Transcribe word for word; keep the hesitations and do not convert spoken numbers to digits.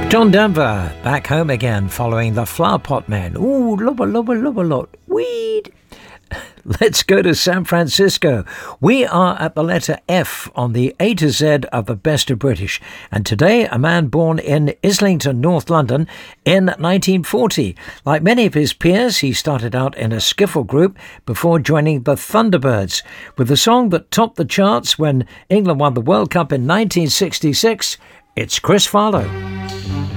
John Denver back home again following the Flower Pot Men. Ooh, love a love a love a lot. Weed. Let's go to San Francisco. We are at the letter F on the A to Z of the Best of British. And today, a man born in Islington, North London in nineteen forty. Like many of his peers, he started out in a skiffle group before joining the Thunderbirds. With the song that topped the charts when England won the World Cup in nineteen sixty-six, it's Chris Farlowe.